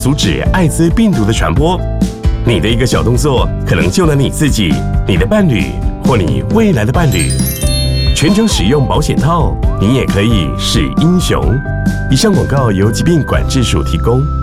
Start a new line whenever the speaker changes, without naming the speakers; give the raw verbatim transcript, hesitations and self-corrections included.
阻止艾滋病毒的传播。你的一个小动作，可能救了你自己、你的伴侣或你未来的伴侣。全程使用保险套，你也可以是英雄。以上广告由疾病管制署提供。